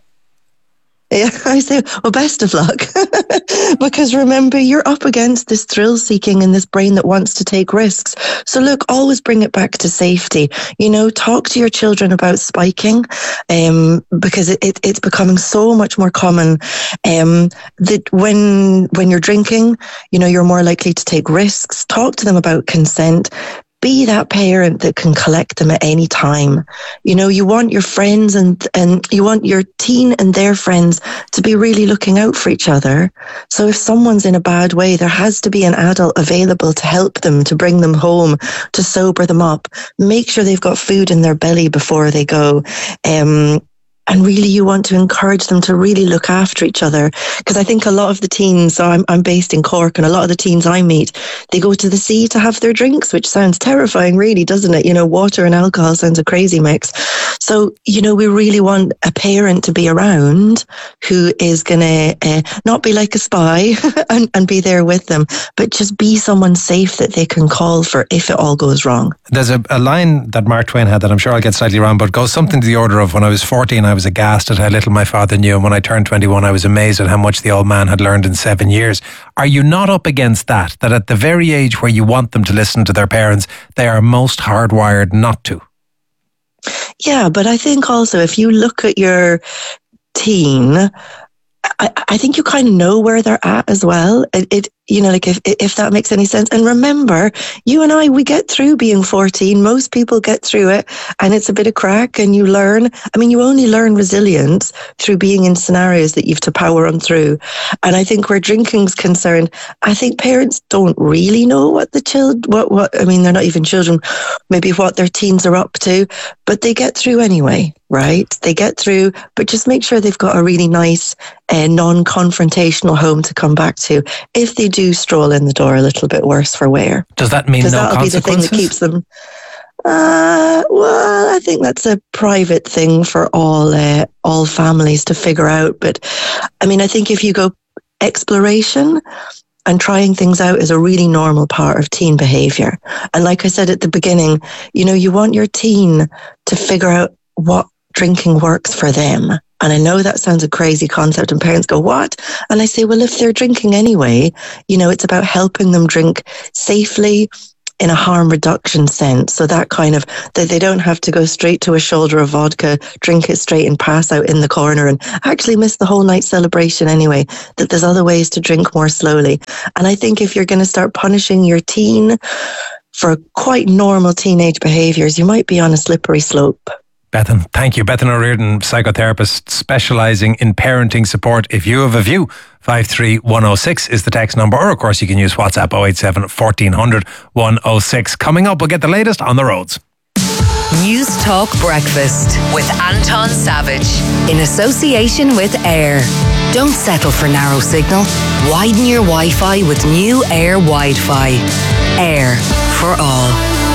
Yeah, I say, well, best of luck. Because remember, you're up against this thrill seeking and this brain that wants to take risks. So look, always bring it back to safety. You know, talk to your children about spiking, um, because it, it, it's becoming so much more common um, that when when you're drinking, you know, you're more likely to take risks. Talk to them about consent. Be that parent that can collect them at any time. You know, you want your friends and, and you want your teen and their friends to be really looking out for each other. So if someone's in a bad way, there has to be an adult available to help them, to bring them home, to sober them up. Make sure they've got food in their belly before they go. Um, And really, you want to encourage them to really look after each other. Because I think a lot of the teens, so I'm, I'm based in Cork, and a lot of the teens I meet, they go to the sea to have their drinks, which sounds terrifying, really, doesn't it? You know, water and alcohol sounds a crazy mix. So, you know, we really want a parent to be around who is going to uh, not be like a spy and, and be there with them, but just be someone safe that they can call for if it all goes wrong. There's a, a line that Mark Twain had that I'm sure I'll get slightly wrong, but goes something to the order of, when I was fourteen, I was aghast at how little my father knew, and when I turned twenty-one, I was amazed at how much the old man had learned in seven years. Are you not up against that, that at the very age where you want them to listen to their parents, they are most hardwired not to? Yeah, but I think also if you look at your teen I, I think you kind of know where they're at as well. It, it you know, like if if that makes any sense. And remember, you and I, we get through being fourteen. Most people get through it, and it's a bit of crack, and you learn. I mean, you only learn resilience through being in scenarios that you have to power on through. And I think where drinking's concerned, I think parents don't really know what the child, what what I mean, they're not even children, maybe what their teens are up to, but they get through anyway. Right? They get through, but just make sure they've got a really nice, uh, non-confrontational home to come back to. If they do stroll in the door a little bit worse for wear. Does that mean no that'll consequences? Be the thing that keeps them. Uh, well, I think that's a private thing for all uh, all families to figure out. But I mean, I think if you go exploration and trying things out is a really normal part of teen behavior. And like I said at the beginning, you know, you want your teen to figure out what drinking works for them. And I know that sounds a crazy concept and parents go, what? And I say, well, if they're drinking anyway, you know, it's about helping them drink safely in a harm reduction sense. So that kind of, that they don't have to go straight to a shoulder of vodka, drink it straight and pass out in the corner and actually miss the whole night celebration anyway, that there's other ways to drink more slowly. And I think if you're going to start punishing your teen for quite normal teenage behaviors, you might be on a slippery slope. Bethan, thank you. Bethan O'Riordan, psychotherapist specialising in parenting support. If you have a view, five three one oh six is the text number, or of course you can use WhatsApp oh eight seven, fourteen hundred, one oh six. Coming up, we'll get the latest on the roads. News Talk Breakfast with Anton Savage in association with Air. Don't settle for narrow signal. Widen your Wi-Fi with new Air Wi-Fi. Air for all.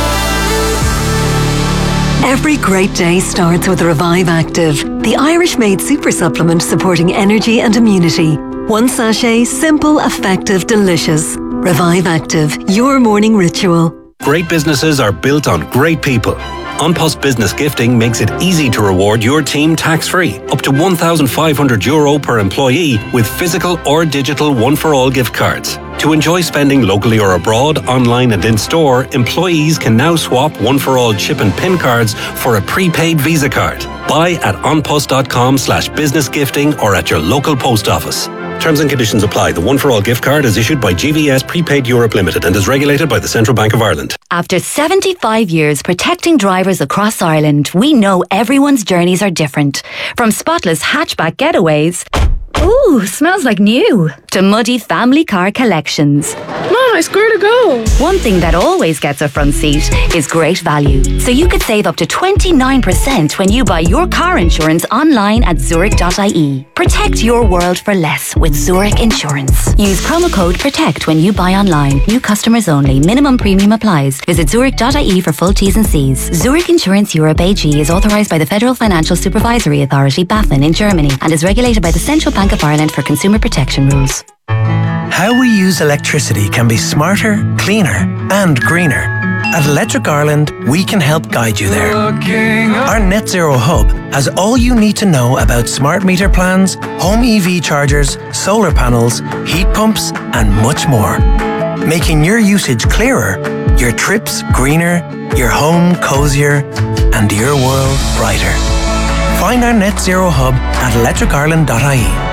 Every great day starts with Revive Active, the Irish-made super supplement supporting energy and immunity. One sachet, simple, effective, delicious. Revive Active, your morning ritual. Great businesses are built on great people. An Post Business Gifting makes it easy to reward your team tax-free, up to one thousand five hundred euro per employee with physical or digital one-for-all gift cards. To enjoy spending locally or abroad, online and in-store, employees can now swap one-for-all chip and PIN cards for a prepaid Visa card. Buy at onpost.com slash business gifting or at your local post office. Terms and conditions apply. The one-for-all gift card is issued by G V S Prepaid Europe Limited and is regulated by the Central Bank of Ireland. After seventy-five years protecting drivers across Ireland, we know everyone's journeys are different. From spotless hatchback getaways, ooh, smells like new, to muddy family car collections. Mom, I swear to go. One thing that always gets a front seat is great value. So you could save up to twenty-nine percent when you buy your car insurance online at zurich dot I E. Protect your world for less with Zurich Insurance. Use promo code PROTECT when you buy online. New customers only. Minimum premium applies. Visit zurich dot I E for full T's and C's. Zurich Insurance Europe A G is authorised by the Federal Financial Supervisory Authority, BaFin, in Germany, and is regulated by the Central Bank of Ireland for consumer protection rules. How we use electricity can be smarter, cleaner, and greener. At Electric Ireland, we can help guide you there. Our Net Zero Hub has all you need to know about smart meter plans, home E V chargers, solar panels, heat pumps, and much more. Making your usage clearer, your trips greener, your home cozier, and your world brighter. Find our Net Zero Hub at electric ireland dot I E.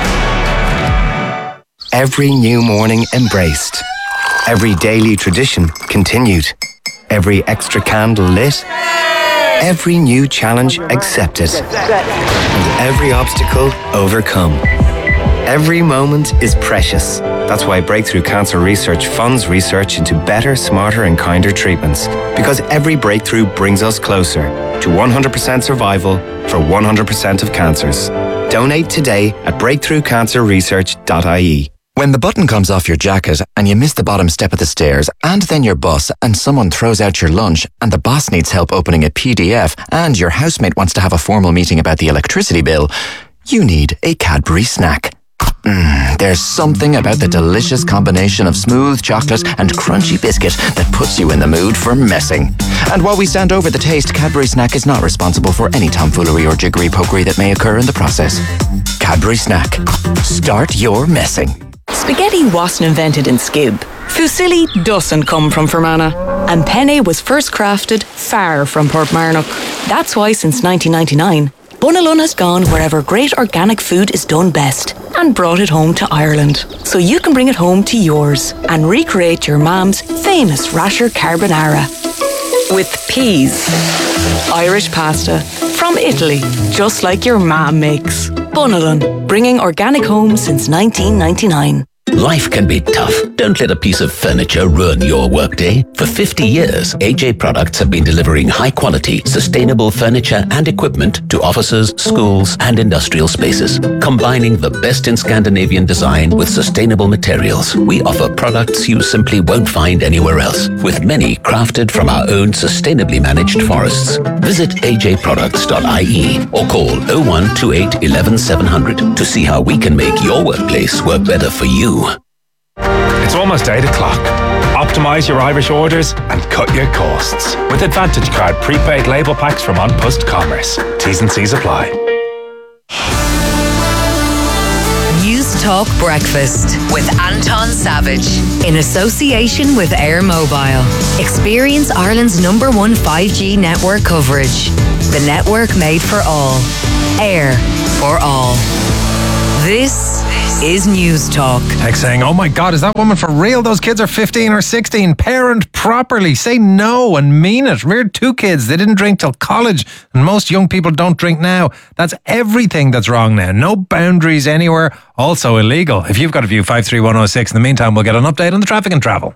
Every new morning embraced. Every daily tradition continued. Every extra candle lit. Every new challenge accepted. And every obstacle overcome. Every moment is precious. That's why Breakthrough Cancer Research funds research into better, smarter and kinder treatments. Because every breakthrough brings us closer to one hundred percent survival for one hundred percent of cancers. Donate today at breakthrough cancer research dot I E. When the button comes off your jacket and you miss the bottom step of the stairs and then your bus and someone throws out your lunch and the boss needs help opening a P D F and your housemate wants to have a formal meeting about the electricity bill, you need a Cadbury snack. Mm, there's something about the delicious combination of smooth chocolate and crunchy biscuit that puts you in the mood for messing. And while we stand over the taste, Cadbury Snack is not responsible for any tomfoolery or jiggery-pokery that may occur in the process. Cadbury Snack. Start your messing. Spaghetti wasn't invented in Skib. Fusilli doesn't come from Fermanagh. And penne was first crafted far from Portmarnock. That's why since nineteen ninety-nine, Bunalun has gone wherever great organic food is done best and brought it home to Ireland. So you can bring it home to yours and recreate your mam's famous rasher carbonara. With peas. Irish pasta from Italy, just like your mam makes. Bunalun, bringing organic home since nineteen ninety-nine. Life can be tough. Don't let a piece of furniture ruin your workday. For fifty years, A J Products have been delivering high-quality, sustainable furniture and equipment to offices, schools and industrial spaces. Combining the best in Scandinavian design with sustainable materials, we offer products you simply won't find anywhere else, with many crafted from our own sustainably managed forests. Visit a j products dot I E or call oh one two eight one one seven hundred to see how we can make your workplace work better for you. It's almost eight o'clock. Optimise your Irish orders and cut your costs with Advantage Card prepaid label packs from On Post Commerce. T's and C's apply. News Talk Breakfast with Anton Savage in association with Air Mobile. Experience Ireland's number one five G network coverage. The network made for all. Air for all. This is News Talk. Text saying, oh my God, is that woman for real? Those kids are fifteen or sixteen. Parent properly. Say no and mean it. Reared two kids. They didn't drink till college. And most young people don't drink now. That's everything that's wrong now. No boundaries anywhere. Also illegal. If you've got a view, five three one oh six. In the meantime, we'll get an update on the traffic and travel.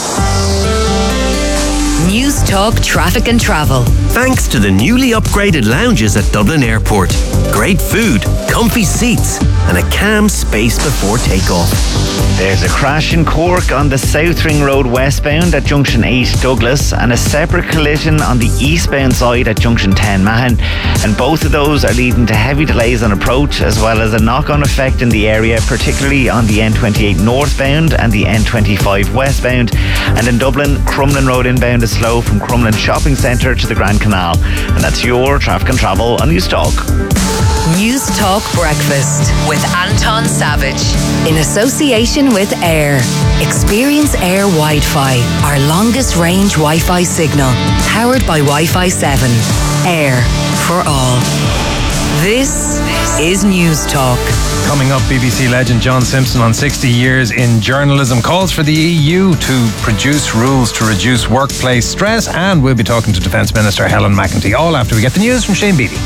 News Talk Traffic and Travel. Thanks to the newly upgraded lounges at Dublin Airport. Great food, comfy seats, and a calm space before takeoff. There's a crash in Cork on the South Ring Road westbound at Junction eight Douglas, and a separate collision on the eastbound side at Junction ten Mahon. And both of those are leading to heavy delays on approach, as well as a knock-on effect in the area, particularly on the N twenty-eight northbound and the N twenty-five westbound. And in Dublin, Crumlin Road inbound is slow from Crumlin Shopping Centre to the Grand Canal. And that's your traffic and travel on News Talk. News Talk Breakfast with Anton Savage in association with Air. Experience Air Wi-Fi, our longest range Wi-Fi signal, powered by Wi-Fi seven. Air for all. This is News Talk. Coming up, B B C legend John Simpson on sixty years in journalism calls for the E U to produce rules to reduce workplace stress, and we'll be talking to Defence Minister Helen McEntee, all after we get the news from Shane Beattie.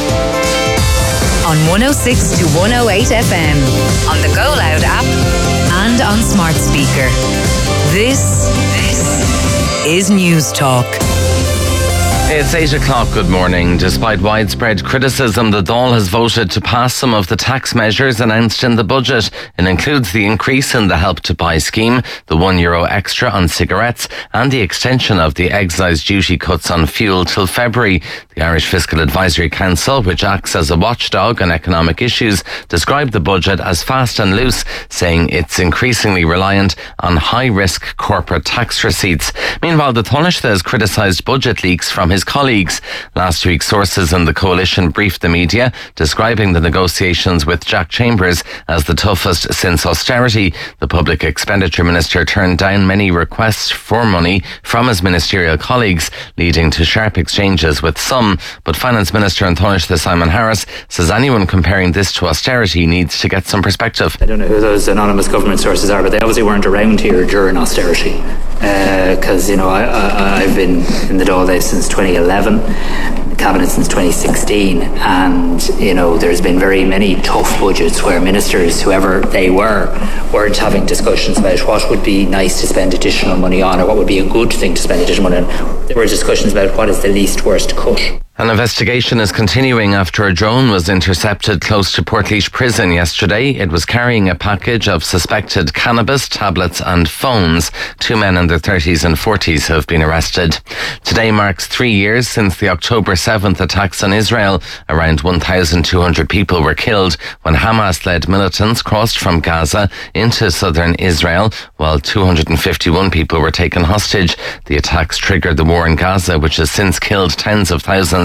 On one oh six to one oh eight F M, on the Go Loud app, and on smart speaker. This, this is News Talk. It's eight o'clock. Good morning. Despite widespread criticism, the Dáil has voted to pass some of the tax measures announced in the budget. It includes the increase in the Help to Buy scheme, the one euro extra on cigarettes, and the extension of the excise duty cuts on fuel till February. The Irish Fiscal Advisory Council, which acts as a watchdog on economic issues, described the budget as fast and loose, saying it's increasingly reliant on high-risk corporate tax receipts. Meanwhile, the Taoiseach has criticised budget leaks from his colleagues. Last week, sources in the coalition briefed the media, describing the negotiations with Jack Chambers as the toughest since austerity. The Public Expenditure Minister turned down many requests for money from his ministerial colleagues, leading to sharp exchanges with some. But Finance Minister and Taoiseach Simon Harris says anyone comparing this to austerity needs to get some perspective. I don't know who those anonymous government sources are, but they obviously weren't around here during austerity. Because, uh, you know, I, I, I've been in the Dáil days since twenty eleven, the Cabinet since twenty sixteen, and, you know, there's been very many tough budgets where ministers, whoever they were, weren't having discussions about what would be nice to spend additional money on or what would be a good thing to spend additional money on. There were discussions about what is the least worst cut. An investigation is continuing after a drone was intercepted close to Portlaoise Prison yesterday. It was carrying a package of suspected cannabis, tablets and phones. Two men in their thirties and forties have been arrested. Today marks three years since the October seventh attacks on Israel. Around one thousand two hundred people were killed when Hamas-led militants crossed from Gaza into southern Israel, while two hundred fifty-one people were taken hostage. The attacks triggered the war in Gaza, which has since killed tens of thousands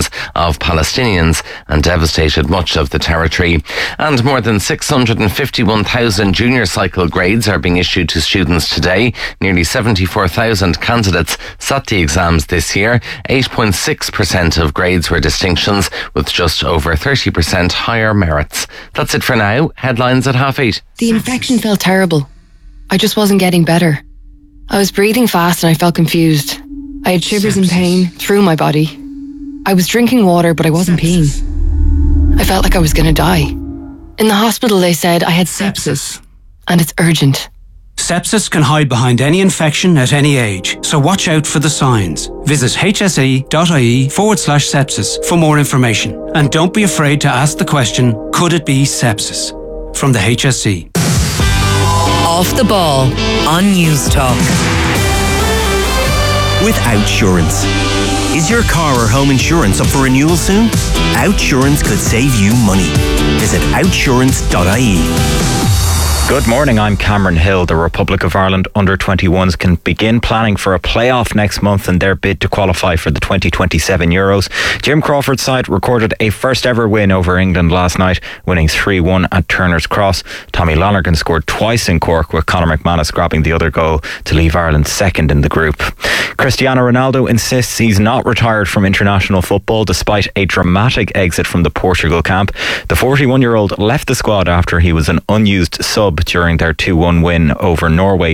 thousands of Palestinians and devastated much of the territory. And more than six hundred fifty-one thousand junior cycle grades are being issued to students today. Nearly seventy-four thousand candidates sat the exams this year. eight point six percent of grades were distinctions, with just over thirty percent higher merits. That's it for now. Headlines at half eight. The infection felt terrible. I just wasn't getting better. I was breathing fast and I felt confused. I had shivers and pain through my body. I was drinking water, but I wasn't peeing. I felt like I was going to die. In the hospital, they said I had sepsis, and it's urgent. Sepsis can hide behind any infection at any age, so watch out for the signs. Visit hse.ie forward slash sepsis for more information. And don't be afraid to ask the question, could it be sepsis? From the H S E. Off the Ball on News Talk. With Outsurance. Is your car or home insurance up for renewal soon? Outsurance could save you money. Visit outsurance dot I E. Good morning, I'm Cameron Hill. The Republic of Ireland under twenty-ones can begin planning for a playoff next month in their bid to qualify for the twenty twenty-seven Euros. Jim Crawford's side recorded a first ever win over England last night, winning three one at Turner's Cross. Tommy Lonergan scored twice in Cork, with Conor McManus grabbing the other goal to leave Ireland second in the group. Cristiano Ronaldo insists he's not retired from international football despite a dramatic exit from the Portugal camp. The forty-one-year-old left the squad after he was an unused sub during their two one win over Norway